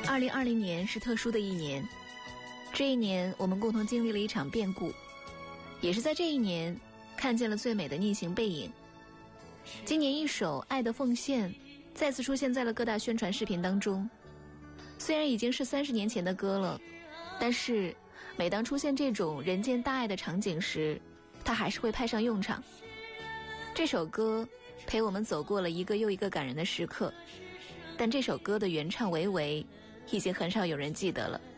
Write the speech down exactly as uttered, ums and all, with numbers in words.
二零二零年是特殊的一年，这一年我们共同经历了一场变故，也是在这一年看见了最美的逆行背影。今年一首《爱的奉献》再次出现在了各大宣传视频当中，虽然已经是三十年前的歌了，但是每当出现这种人间大爱的场景时，它还是会派上用场。这首歌陪我们走过了一个又一个感人的时刻，但这首歌的原唱维维已经很少有人记得了。